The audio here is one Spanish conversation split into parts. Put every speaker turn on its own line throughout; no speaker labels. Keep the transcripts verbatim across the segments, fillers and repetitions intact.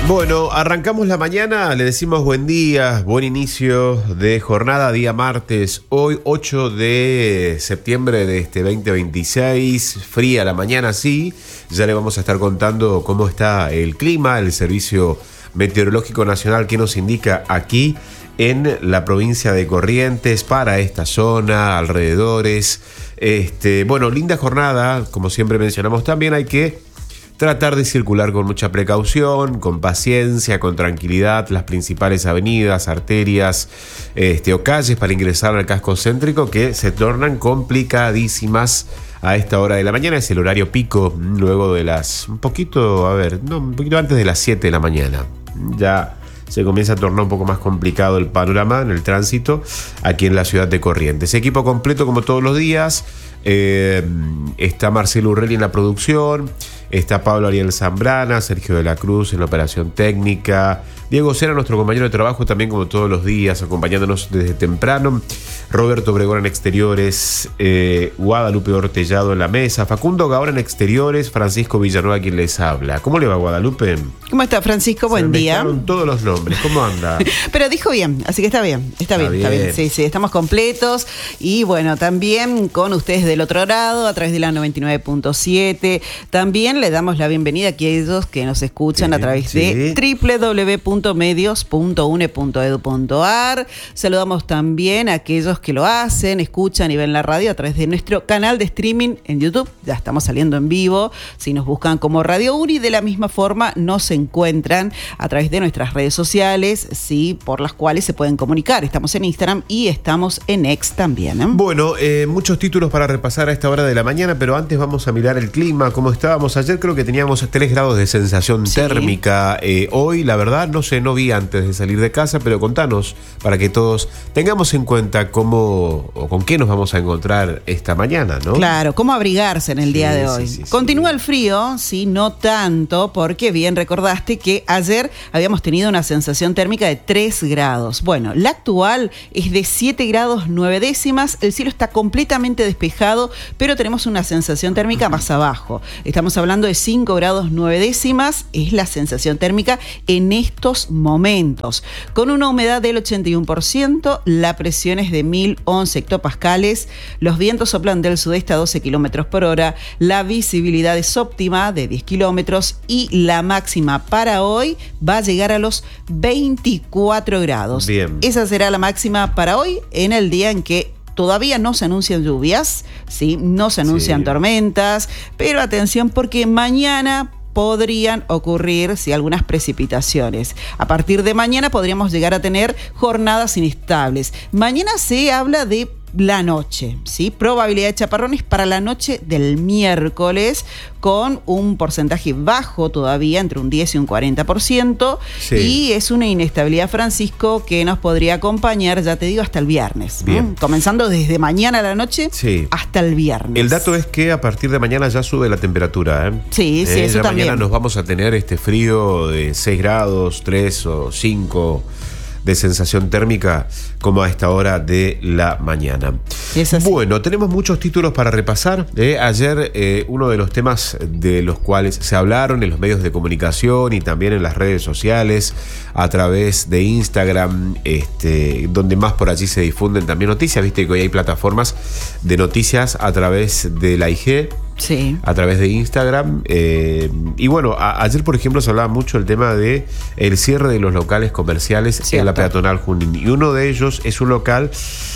Bueno, arrancamos la mañana, le decimos buen día, buen inicio de jornada, día martes, hoy ocho de septiembre de este veinte veintiséis, fría la mañana, sí, ya le vamos a estar contando cómo está el clima, el Servicio Meteorológico Nacional que nos indica aquí en la provincia de Corrientes, para esta zona, alrededores. Este, bueno, linda jornada, como siempre mencionamos, también hay que tratar de circular con mucha precaución, con paciencia, con tranquilidad, las principales avenidas, arterias este, o calles para ingresar al casco céntrico, que se tornan complicadísimas a esta hora de la mañana. Es el horario pico, luego de las, un poquito, a ver, no, un poquito antes de las siete de la mañana. Ya se comienza a tornar un poco más complicado el panorama en el tránsito aquí en la ciudad de Corrientes. Equipo completo como todos los días. Eh, está Marcelo Urrelli en la producción, está Pablo Ariel Zambrana, Sergio de la Cruz en la operación técnica, Diego Cera, nuestro compañero de trabajo, también como todos los días, acompañándonos desde temprano, Roberto Obregón en exteriores, eh, Guadalupe Ortellado en la mesa, Facundo Gaona en exteriores, Francisco Villanueva quien les habla. ¿Cómo le va, Guadalupe?
¿Cómo está, Francisco? Buen
Se
día.
mezclaron todos los nombres, ¿cómo anda?
Pero dijo bien, así que está bien, está, está bien, bien, está bien. Sí, sí, estamos completos y bueno, también con ustedes del otro lado, a través de la noventa y nueve punto siete. También le damos la bienvenida a aquellos que nos escuchan sí, a través sí. de doble u doble u doble u punto medios punto u n e punto e d u punto a r. Saludamos también a aquellos que lo hacen, escuchan y ven la radio a través de nuestro canal de streaming en YouTube. Ya estamos saliendo en vivo. Si nos buscan como Radio Uri, de la misma forma nos encuentran a través de nuestras redes sociales, sí, por las cuales se pueden comunicar. Estamos en Instagram y estamos en X también, ¿eh?
Bueno, eh, muchos títulos para repasar a esta hora de la mañana, pero antes vamos a mirar el clima, cómo estábamos. Ayer creo que teníamos tres grados de sensación sí. térmica. Eh, hoy, la verdad, no sé, no vi antes de salir de casa, pero contanos para que todos tengamos en cuenta cómo o con qué nos vamos a encontrar esta mañana, ¿no?
Claro, cómo abrigarse en el sí, día de hoy. Sí, sí, Continúa sí. el frío, sí, no tanto, porque bien recordaste que ayer habíamos tenido una sensación térmica de tres grados. Bueno, la actual es de siete grados nueve décimas, el cielo está completamente despejado, pero tenemos una sensación térmica más abajo. Estamos hablando de cinco grados nueve décimas, es la sensación térmica en estos momentos. Con una humedad del ochenta y uno por ciento, la presión es de mil once hectopascales, los vientos soplan del sudeste a doce kilómetros por hora, la visibilidad es óptima de diez kilómetros y la máxima para hoy va a llegar a los veinticuatro grados.
Bien.
Esa será la máxima para hoy en el día en que todavía no se anuncian lluvias, ¿sí? No se anuncian sí. tormentas, pero atención porque mañana podrían ocurrir sí, algunas precipitaciones. A partir de mañana podríamos llegar a tener jornadas inestables. Mañana se habla de la noche, ¿sí? Probabilidad de chaparrones para la noche del miércoles, con un porcentaje bajo todavía, entre un diez y un cuarenta por ciento, sí. y es una inestabilidad, Francisco, que nos podría acompañar, ya te digo, hasta el viernes. Bien. ¿Mm? Comenzando desde mañana a la noche sí. hasta el viernes.
El dato es que a partir de mañana ya sube la temperatura, ¿eh?
Sí, sí, eh, eso
ya
también.
Mañana nos vamos a tener este frío de seis grados, tres o cinco de sensación térmica como a esta hora de la mañana. Bueno, tenemos muchos títulos para repasar. ¿eh? Ayer eh, uno de los temas de los cuales se hablaron en los medios de comunicación y también en las redes sociales, a través de Instagram, este, donde más por allí se difunden también noticias. Viste que hoy hay plataformas de noticias a través de la I G. Sí. A través de Instagram. Eh, y bueno, a, ayer, por ejemplo, se hablaba mucho el tema de el cierre de los locales comerciales Cierto. en la peatonal Junín. Y uno de ellos es un local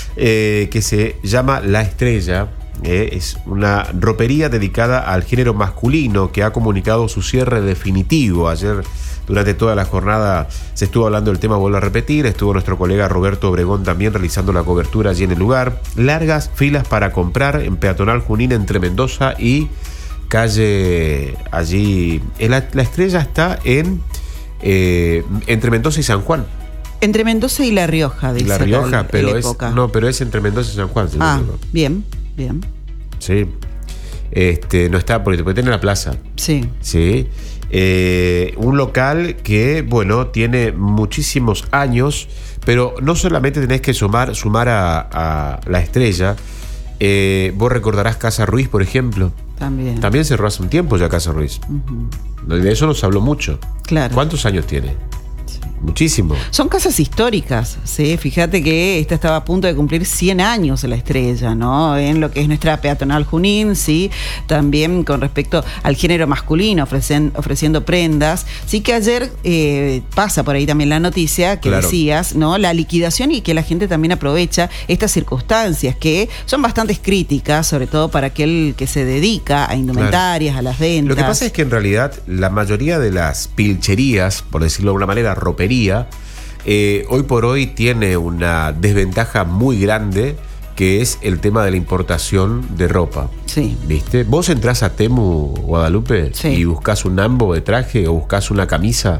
eh, que se llama La Estrella. Eh, es una ropería dedicada al género masculino que ha comunicado su cierre definitivo. Ayer, durante toda la jornada, se estuvo hablando del tema, vuelvo a repetir. Estuvo nuestro colega Roberto Obregón también realizando la cobertura allí en el lugar. Largas filas para comprar en peatonal Junín entre Mendoza y calle allí. La, la Estrella está en eh, entre Mendoza y San Juan.
Entre Mendoza y La Rioja, dice.
La Rioja,
el,
pero
el
es no, pero es entre Mendoza y San Juan. Si
ah,
no
bien, bien.
Sí. Este, no está, porque puede tener la plaza.
Sí.
Sí. Eh, un local que, bueno, tiene muchísimos años, pero no solamente tenés que sumar, sumar a, a La Estrella. Eh, vos recordarás Casa Ruiz, por ejemplo.
También.
También cerró hace un tiempo ya Casa Ruiz. Uh-huh. De eso nos habló mucho.
Claro.
¿Cuántos años tiene? Muchísimo.
Son casas históricas, ¿sí? Fíjate que esta estaba a punto de cumplir cien años La Estrella, ¿no? En lo que es nuestra peatonal Junín, ¿sí? También con respecto al género masculino, ofrecen, ofreciendo prendas. Sí que ayer eh, pasa por ahí también la noticia que claro. decías, ¿no? La liquidación y que la gente también aprovecha estas circunstancias que son bastante críticas, sobre todo para aquel que se dedica a indumentarias, claro. a las ventas.
Lo que pasa es que en realidad la mayoría de las pilcherías, por decirlo de alguna manera, roperías, Eh, hoy por hoy tiene una desventaja muy grande, que es el tema de la importación de ropa.
Sí.
¿Viste? Vos entrás a Temu, Guadalupe, sí. y buscás un ambo de traje o buscás una camisa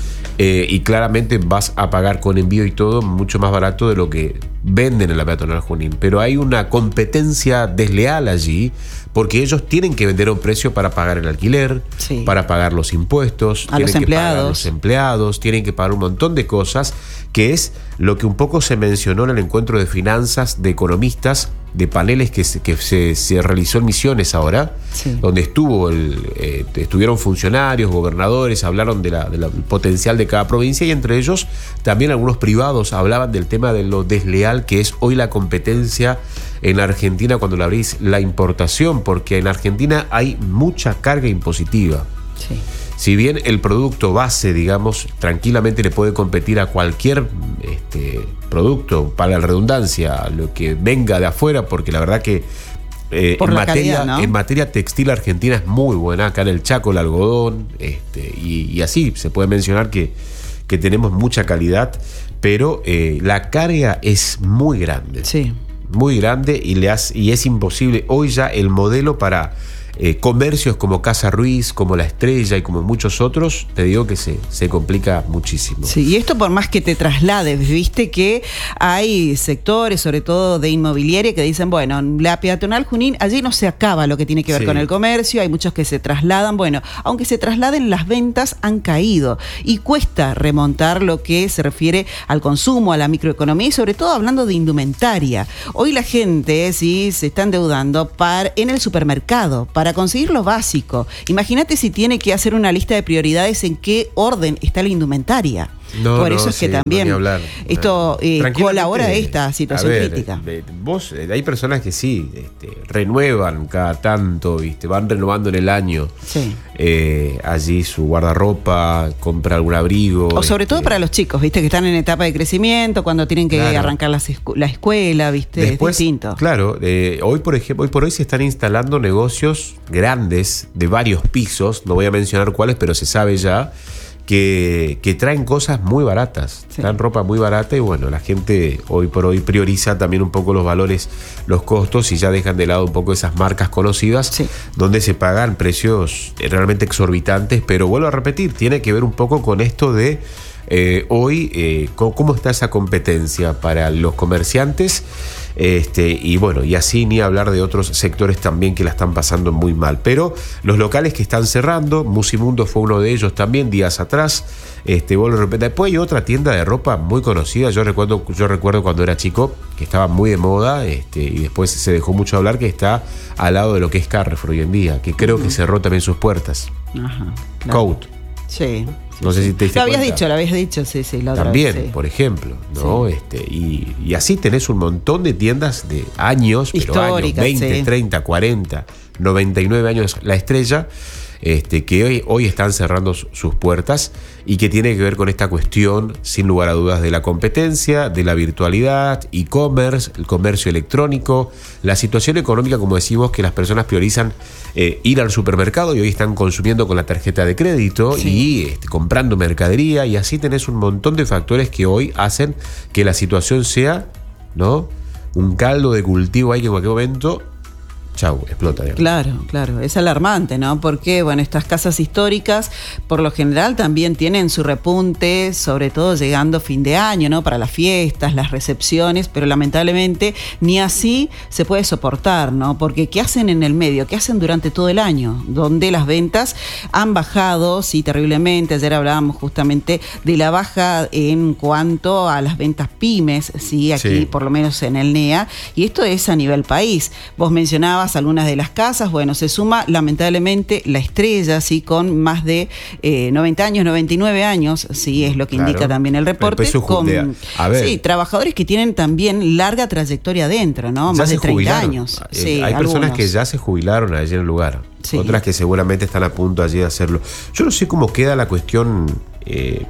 eh, y claramente vas a pagar con envío y todo mucho más barato de lo que venden en la peatonal Junín. Pero hay una competencia desleal allí, porque ellos tienen que vender a un precio para pagar el alquiler, sí. para pagar los impuestos,
a
tienen
los
que
empleados.
pagar los empleados, tienen que pagar un montón de cosas, que es lo que un poco se mencionó en el encuentro de finanzas de economistas, de paneles que se, que se, se realizó en Misiones ahora, sí. donde estuvo el, eh, estuvieron funcionarios, gobernadores, hablaron del de la, potencial de cada provincia, y entre ellos también algunos privados hablaban del tema de lo desleal que es hoy la competencia en la Argentina cuando le abrís la importación, porque en Argentina hay mucha carga impositiva.
Sí.
Si bien el producto base, digamos, tranquilamente le puede competir a cualquier este, producto, para la redundancia, lo que venga de afuera, porque la verdad que eh, en, materia, calidad, ¿no? en materia textil Argentina es muy buena. Acá en el Chaco el algodón, este, y, y así se puede mencionar que, que tenemos mucha calidad, pero eh, la carga es muy grande.
Sí.
Muy grande y, le has, y es imposible. Hoy ya el modelo para eh, comercios como Casa Ruiz, como La Estrella y como muchos otros, te digo que se, se complica muchísimo.
Sí, y esto por más que te traslades, viste que hay sectores, sobre todo de inmobiliaria, que dicen, bueno, la peatonal Junín, allí no se acaba lo que tiene que ver sí. con el comercio, hay muchos que se trasladan, bueno, aunque se trasladen, las ventas han caído y cuesta remontar lo que se refiere al consumo, a la microeconomía y sobre todo hablando de indumentaria. Hoy la gente sí se está endeudando para, en el supermercado para conseguir lo básico. Imagínate si tiene que hacer una lista de prioridades en qué orden está la indumentaria.
No,
Por eso
no,
es que
sí,
también
hablar.
esto eh, colabora a esta situación
a ver,
crítica.
Eh, vos, eh, hay personas que sí, este, renuevan cada tanto, viste, van renovando en el año.
Sí.
Eh, allí su guardarropa, compra algún abrigo.
O sobre
este,
todo para los chicos, viste, que están en etapa de crecimiento, cuando tienen que claro. arrancar las escu- la escuela, viste,
Después,
es distinto.
Claro, eh, hoy por ejemplo, hoy por hoy se están instalando negocios grandes de varios pisos, no voy a mencionar cuáles, pero se sabe ya. Que, que traen cosas muy baratas, sí. traen ropa muy barata y bueno, la gente hoy por hoy prioriza también un poco los valores, los costos y ya dejan de lado un poco esas marcas conocidas sí. donde se pagan precios realmente exorbitantes, pero vuelvo a repetir, tiene que ver un poco con esto de eh, hoy, eh, cómo, cómo está esa competencia para los comerciantes. Este, y bueno, y así ni hablar de otros sectores también que la están pasando muy mal. Pero los locales que están cerrando, Musimundo fue uno de ellos también días atrás. Este, bueno, de repente, después hay otra tienda de ropa muy conocida. Yo recuerdo, yo recuerdo cuando era chico que estaba muy de moda, este, y después se dejó mucho hablar, que está al lado de lo que es Carrefour hoy en día, que creo uh-huh. que cerró también sus puertas.
Ajá, claro.
Coat.
Sí.
No sé si te diste
Lo habías
cuenta.
dicho, lo habías dicho, sí, sí. La otra
También,
vez, sí.
por ejemplo, ¿no? Sí. Este, y, y así tenés un montón de tiendas de años, pero años, veinte, sí. treinta, cuarenta, noventa y nueve años, La Estrella, este, que hoy, hoy están cerrando sus puertas y que tiene que ver con esta cuestión, sin lugar a dudas, de la competencia, de la virtualidad, e-commerce, el comercio electrónico, la situación económica, como decimos, que las personas priorizan eh, ir al supermercado y hoy están consumiendo con la tarjeta de crédito sí. y este, comprando mercadería, y así tenés un montón de factores que hoy hacen que la situación sea, ¿no?, un caldo de cultivo ahí que en cualquier momento chau, explota. Digamos.
Claro, claro, es alarmante, ¿no? Porque, bueno, estas casas históricas, por lo general, también tienen su repunte, sobre todo llegando fin de año, ¿no? Para las fiestas, las recepciones, pero lamentablemente ni así se puede soportar, ¿no? Porque ¿qué hacen en el medio? ¿Qué hacen durante todo el año? Donde las ventas han bajado, sí, terriblemente. Ayer hablábamos justamente de la baja en cuanto a las ventas pymes, sí, aquí sí. por lo menos en el N E A, y esto es a nivel país. Vos mencionabas más algunas de las casas. Bueno, se suma lamentablemente la Estrella, sí, con más de eh, noventa años, noventa y nueve años, sí, es lo que claro. indica también el reporte.
El
con, a ver. Sí, trabajadores que tienen también larga trayectoria adentro, ¿no?
Ya
más de treinta
jubilaron.
años.
Eh,
sí,
hay
algunos.
personas que ya se jubilaron allí en el lugar. Sí. Otras que seguramente están a punto allí de hacerlo. Yo no sé cómo queda la cuestión eh,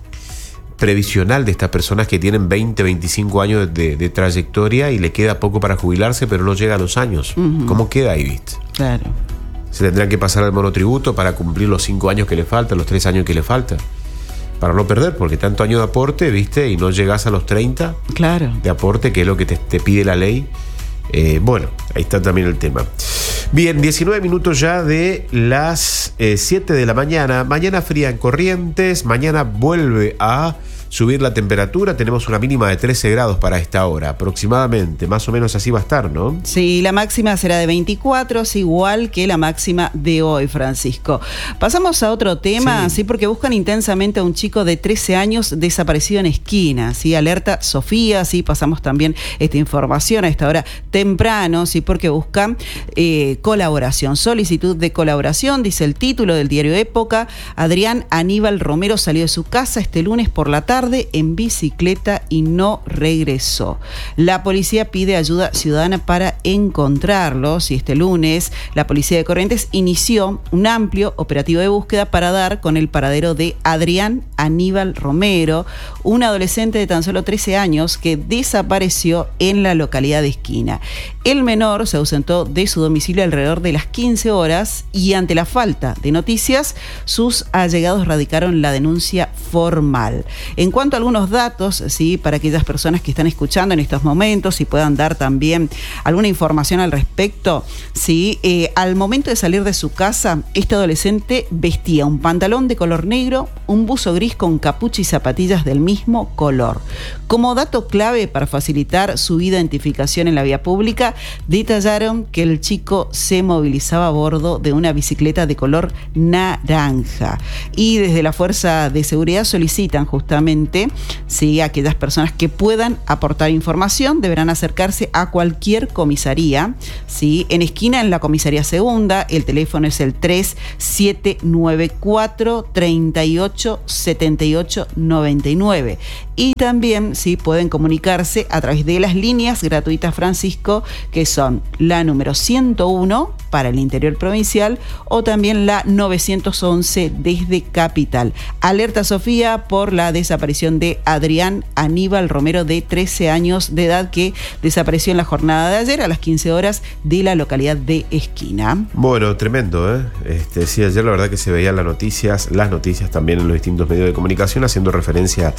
previsional de estas personas que tienen veinte, veinticinco años de, de trayectoria y le queda poco para jubilarse, pero no llega a los años. Uh-huh. ¿Cómo queda ahí, viste?
Claro.
Se tendrán que pasar al monotributo para cumplir los cinco años que le faltan, los tres años que le faltan, para no perder, porque tanto año de aporte, viste, y no llegás a los treinta
claro.
de aporte, que es lo que te, te pide la ley. Eh, bueno, ahí está también el tema. Bien, diecinueve minutos ya de las eh, siete de la mañana. Mañana fría en Corrientes. Mañana vuelve a subir la temperatura. Tenemos una mínima de trece grados para esta hora, aproximadamente. Más o menos así va a estar, ¿no?
Sí, la máxima será de veinticuatro, es igual que la máxima de hoy, Francisco. Pasamos a otro tema, sí, sí porque buscan intensamente a un chico de trece años desaparecido en Esquina. Sí, alerta Sofía, sí, pasamos también esta información a esta hora temprano, sí, porque buscan eh, colaboración, solicitud de colaboración, dice el título del diario Época. Adrián Aníbal Romero salió de su casa este lunes por la tarde en bicicleta y no regresó. La policía pide ayuda ciudadana para encontrarlos y este lunes la policía de Corrientes inició un amplio operativo de búsqueda para dar con el paradero de Adrián Aníbal Romero, un adolescente de tan solo trece años que desapareció en la localidad de Esquina. El menor se ausentó de su domicilio alrededor de las quince horas y ante la falta de noticias, sus allegados radicaron la denuncia formal. En cuanto a algunos datos, sí, para aquellas personas que están escuchando en estos momentos y puedan dar también alguna información al respecto, sí, eh, al momento de salir de su casa, este adolescente vestía un pantalón de color negro, un buzo gris con capucha y zapatillas del mismo color. Como dato clave para facilitar su identificación en la vía pública, detallaron que el chico se movilizaba a bordo de una bicicleta de color naranja. Y desde la Fuerza de Seguridad solicitan justamente, sí, aquellas personas que puedan aportar información deberán acercarse a cualquier comisaría, sí, en Esquina, en la comisaría segunda, el teléfono es el tres siete nueve cuatro, tres ocho, siete ocho nueve nueve. Y también, sí, pueden comunicarse a través de las líneas gratuitas, Francisco, que son la número ciento uno para el interior provincial o también la novecientos once desde Capital. Alerta Sofía por la desaparición de Adrián Aníbal Romero, de trece años de edad, que desapareció en la jornada de ayer a las quince horas de la localidad de Esquina.
Bueno, tremendo, ¿eh? Este, sí, ayer la verdad que se veían las noticias, las noticias también en los distintos medios de comunicación haciendo referencia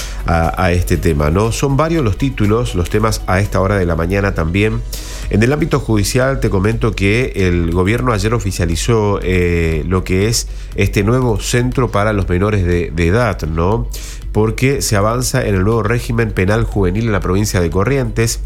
a, a este tema, ¿no? Son varios los títulos, los temas a esta hora de la mañana también. En el ámbito judicial te comento que el gobierno ayer oficializó eh, lo que es este nuevo centro para los menores de, de edad, ¿no? Porque se avanza en el nuevo régimen penal juvenil en la provincia de Corrientes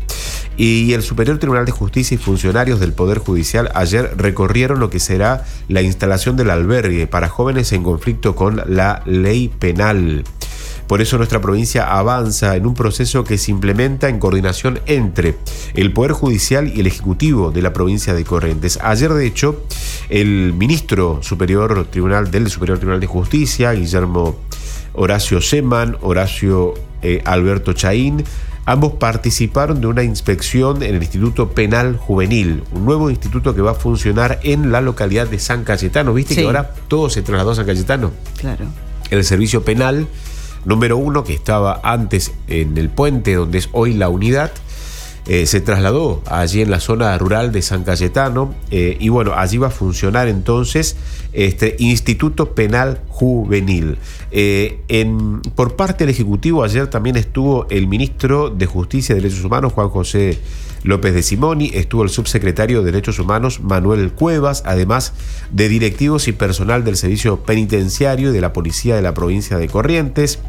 y el Superior Tribunal de Justicia y funcionarios del Poder Judicial ayer recorrieron lo que será la instalación del albergue para jóvenes en conflicto con la ley penal. Por eso nuestra provincia avanza en un proceso que se implementa en coordinación entre el Poder Judicial y el Ejecutivo de la provincia de Corrientes. Ayer, de hecho, el ministro superior tribunal del Superior Tribunal de Justicia, Guillermo Horacio Seman, Horacio eh, Alberto Chaín, ambos participaron de una inspección en el Instituto Penal Juvenil, un nuevo instituto que va a funcionar en la localidad de San Cayetano. ¿Viste sí. que ahora todo se trasladó a San Cayetano?
Claro.
El servicio penal número uno, que estaba antes en el puente, donde es hoy la unidad, eh, se trasladó allí en la zona rural de San Cayetano, eh, y bueno, allí va a funcionar entonces este Instituto Penal Juvenil. Eh, en, por parte del Ejecutivo, ayer también estuvo el ministro de Justicia y Derechos Humanos, Juan José López de Simoni, estuvo el subsecretario de Derechos Humanos, Manuel Cuevas, además de directivos y personal del Servicio Penitenciario y de la Policía de la provincia de Corrientes.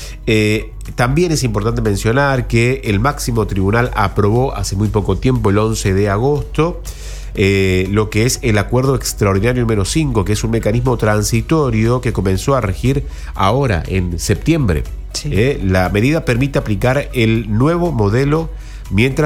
Eh, también es importante mencionar que el máximo tribunal aprobó hace muy poco tiempo, el once de agosto, eh, lo que es el acuerdo extraordinario número cinco, que es un mecanismo transitorio que comenzó a regir ahora en septiembre. Sí. Eh, la medida permite aplicar el nuevo modelo mientras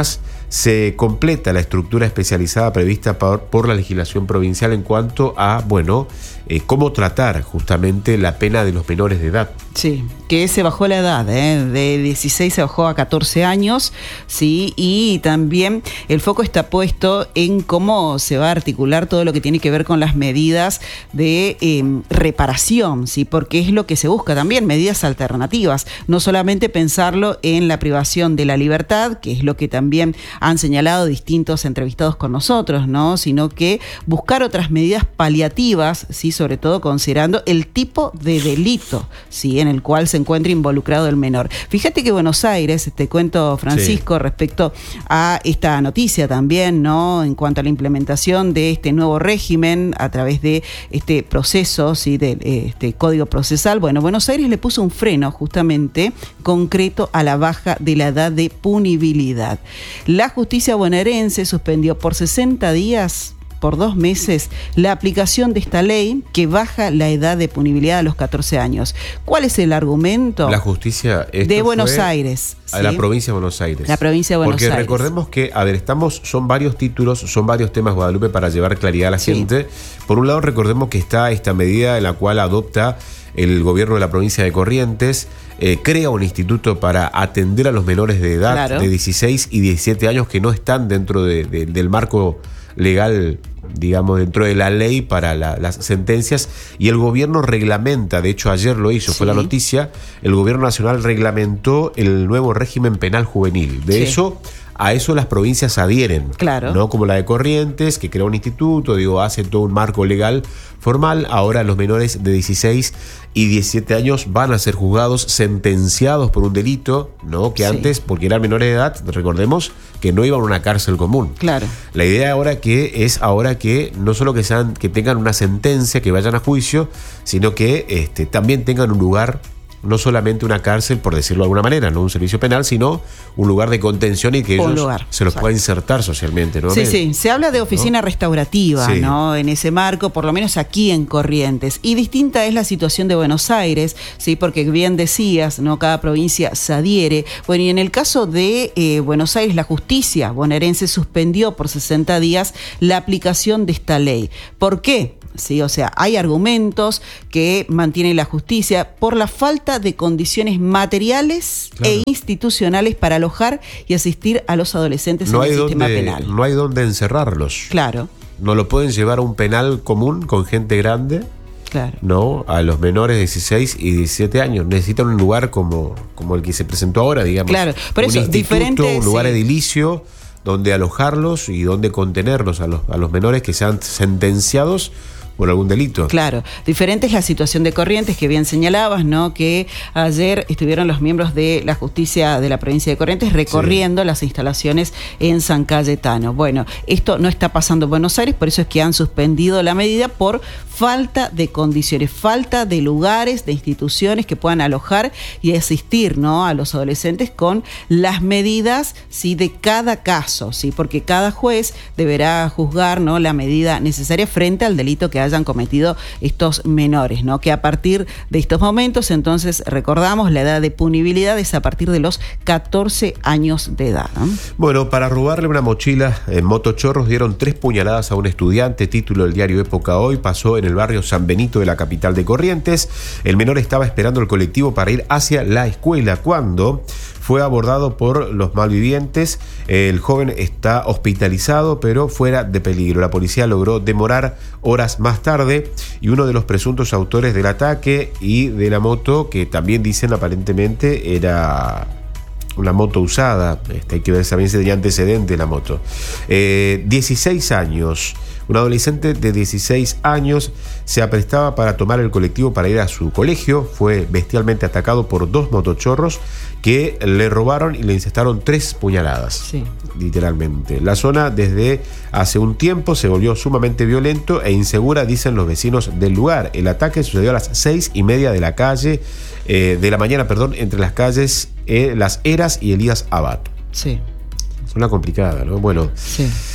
se completa la estructura especializada prevista por, por la legislación provincial en cuanto a, bueno, eh, cómo tratar justamente la pena de los menores de edad.
Sí, que se bajó la edad, ¿eh? De dieciséis se bajó a catorce años, sí, y también el foco está puesto en cómo se va a articular todo lo que tiene que ver con las medidas de eh, reparación, sí, porque es lo que se busca también, medidas alternativas, no solamente pensarlo en la privación de la libertad, que es lo que también han señalado distintos entrevistados con nosotros, ¿no? Sino que buscar otras medidas paliativas, sí, sobre todo considerando el tipo de delito, sí, en el cual se encuentra involucrado el menor. Fíjate que Buenos Aires, te cuento, Francisco, sí, respecto a esta noticia también, ¿no? En cuanto a la implementación de este nuevo régimen a través de este proceso, sí, de este código procesal. Bueno, Buenos Aires le puso un freno justamente concreto a la baja de la edad de punibilidad. La justicia bonaerense suspendió por sesenta días, por dos meses, la aplicación de esta ley que baja la edad de punibilidad a los catorce años. ¿Cuál es el argumento?
La justicia
de Buenos Aires.
A ¿sí? La provincia de Buenos Aires.
La provincia de Buenos
Porque
Aires.
Porque recordemos que, a ver, estamos, son varios títulos, son varios temas, Guadalupe, para llevar claridad a la sí. gente. Por un lado, recordemos que está esta medida en la cual adopta el gobierno de la provincia de Corrientes, eh, crea un instituto para atender a los menores de edad, claro, de dieciséis y diecisiete años que no están dentro de, de, del marco legal, digamos, dentro de la ley para la, las sentencias, y el gobierno reglamenta, de hecho ayer lo hizo, sí, fue la noticia, el gobierno nacional reglamentó el nuevo régimen penal juvenil. De sí. eso, a eso las provincias adhieren,
claro,
¿no? Como la de Corrientes, que crea un instituto, digo, hace todo un marco legal formal. Ahora los menores de dieciséis y diecisiete años van a ser juzgados, sentenciados por un delito, ¿no? Que sí. antes, porque eran menores de edad, recordemos que no iban a una cárcel común.
Claro.
La idea ahora que es ahora que no solo que sean, que tengan una sentencia, que vayan a juicio, sino que este, también tengan un lugar, no solamente una cárcel, por decirlo de alguna manera, no un servicio penal, sino un lugar de contención y que un ellos lugar, se los pueda insertar socialmente, ¿no?
Sí, sí, se habla de oficina, ¿no?, restaurativa, sí, ¿no? En ese marco, por lo menos aquí en Corrientes. Y distinta es la situación de Buenos Aires, sí, porque bien decías, ¿no? Cada provincia se adhiere. Bueno, y en el caso de eh, Buenos Aires, la justicia bonaerense suspendió por sesenta días la aplicación de esta ley. ¿Por qué? Sí, o sea, hay argumentos que mantiene la justicia por la falta de condiciones materiales, claro, e institucionales para alojar y asistir a los adolescentes
no
en el
hay
sistema
donde,
penal.
No hay donde encerrarlos.
Claro.
No lo pueden llevar a un penal común con gente grande.
Claro.
No, a los menores de dieciséis y diecisiete años. Necesitan un lugar como, como el que se presentó ahora, digamos.
Claro, por eso,
un
diferente,
un lugar
sí.
edilicio donde alojarlos y donde contenerlos a los, a los menores que sean sentenciados por algún delito.
Claro, diferente es la situación de Corrientes, que bien señalabas, ¿no? Que ayer estuvieron los miembros de la justicia de la provincia de Corrientes recorriendo, sí, las instalaciones en San Cayetano. Bueno, esto no está pasando en Buenos Aires, por eso es que han suspendido la medida por falta de condiciones, falta de lugares, de instituciones que puedan alojar y asistir, ¿no?, a los adolescentes con las medidas, sí, de cada caso, sí, porque cada juez deberá juzgar, ¿no?, la medida necesaria frente al delito que hayan cometido estos menores, ¿no? Que a partir de estos momentos, entonces, recordamos, la edad de punibilidad es a partir de los catorce años de edad, ¿no?
Bueno, para robarle una mochila en motochorros dieron tres puñaladas a un estudiante, título del diario Época Hoy, pasó en el barrio San Benito de la capital de Corrientes. El menor estaba esperando el colectivo para ir hacia la escuela cuando fue abordado por los malvivientes. El joven está hospitalizado, pero fuera de peligro. La policía logró demorar horas más tarde y uno de los presuntos autores del ataque y de la moto, que también dicen aparentemente era una moto usada, este, hay que ver también si tenía antecedente la moto. Eh, dieciséis años. Un adolescente de dieciséis años se aprestaba para tomar el colectivo para ir a su colegio. Fue bestialmente atacado por dos motochorros que le robaron y le incestaron tres puñaladas. Sí. Literalmente. La zona desde hace un tiempo se volvió sumamente violento e insegura, dicen los vecinos del lugar. El ataque sucedió a las seis y media de la calle, eh, de la mañana, perdón, entre las calles eh, Las Heras y Elías Abad.
Sí.
Es una complicada, ¿no? Bueno.
Sí.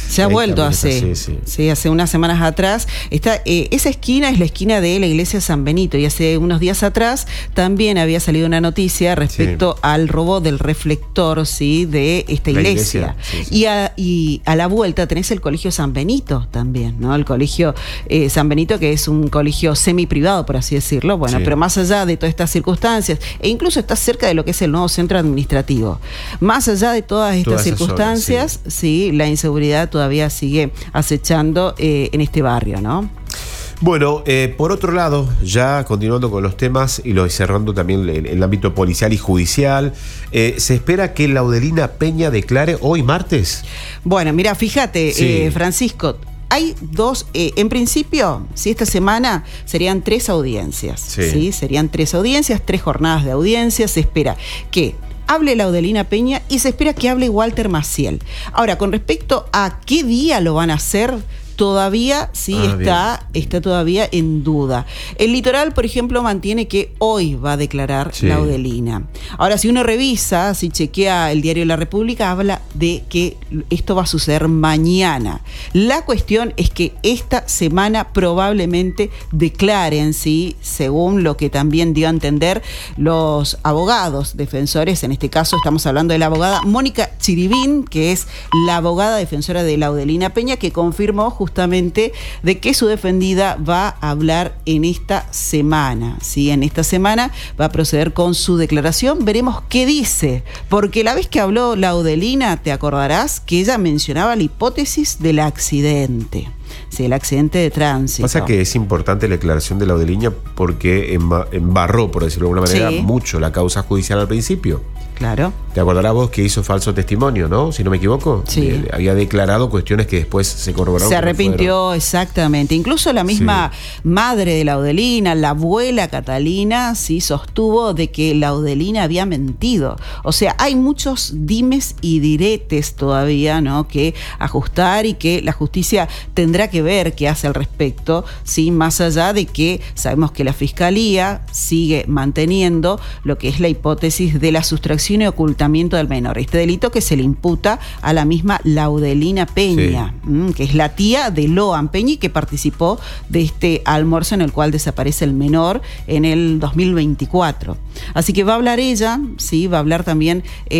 Se ha vuelto hace, sí, sí. Sí, hace unas semanas atrás. Está, eh, esa esquina es la esquina de la iglesia San Benito y hace unos días atrás también había salido una noticia respecto sí. al robo del reflector, sí, de esta iglesia. iglesia sí, sí. Y, a, y a la vuelta tenés el colegio San Benito también, ¿no? El colegio eh, San Benito, que es un colegio semi-privado, por así decirlo. Bueno, sí. pero más allá de todas estas circunstancias, e incluso está cerca de lo que es el nuevo centro administrativo. Más allá de todas estas todas circunstancias, horas, sí. sí, la inseguridad todavía sigue acechando eh, en este barrio, ¿no?
Bueno, eh, por otro lado, ya continuando con los temas y lo cerrando también el, el ámbito policial y judicial, eh, ¿se espera que Laudelina Peña declare hoy martes?
Bueno, mira, fíjate, sí. eh, Francisco, hay dos, eh, en principio, si esta semana serían tres audiencias, sí. ¿sí? Serían tres audiencias, tres jornadas de audiencias, se espera que hable Laudelina Peña y se espera que hable Walter Maciel. Ahora, con respecto a qué día lo van a hacer, todavía sí ah, está, está todavía en duda. El Litoral, por ejemplo, mantiene que hoy va a declarar sí. Laudelina. Ahora, si uno revisa, si chequea el diario La República, habla de que esto va a suceder mañana. La cuestión es que esta semana probablemente declaren, sí, según lo que también dio a entender los abogados defensores. En este caso estamos hablando de la abogada Mónica Chiribín, que es la abogada defensora de Laudelina Peña, que confirmó justamente de que su defendida va a hablar en esta semana, ¿sí? En esta semana va a proceder con su declaración, veremos qué dice, porque la vez que habló Laudelina, te acordarás que ella mencionaba la hipótesis del accidente. Sí, el accidente de tránsito.
Pasa que es importante la declaración de Laudelina porque embarró, por decirlo de alguna manera, sí. mucho la causa judicial al principio.
Claro.
Te acordarás vos que hizo falso testimonio, ¿no? Si no me equivoco.
Sí.
Eh, había declarado cuestiones que después se corroboraron.
Se arrepintió, no exactamente. Incluso la misma sí. madre de Laudelina, la abuela Catalina, sí sostuvo de que Laudelina había mentido. O sea, hay muchos dimes y diretes todavía, ¿no? Que ajustar y que la justicia tendrá que ver qué hace al respecto, sí, más allá de que sabemos que la Fiscalía sigue manteniendo lo que es la hipótesis de la sustracción y ocultamiento del menor, este delito que se le imputa a la misma Laudelina Peña, sí. mmm, que es la tía de Loan Peña y que participó de este almuerzo en el cual desaparece el menor en el dos mil veinticuatro. Así que va a hablar ella, sí, va a hablar también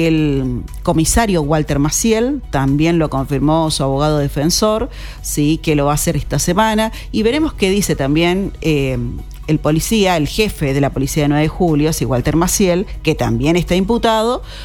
el comisario Walter Maciel, también lo confirmó su abogado defensor, sí, que lo va a hacer esta semana, y veremos qué dice también eh, el policía, el jefe de la policía de nueve de julio, sí, Walter Maciel, que también está imputado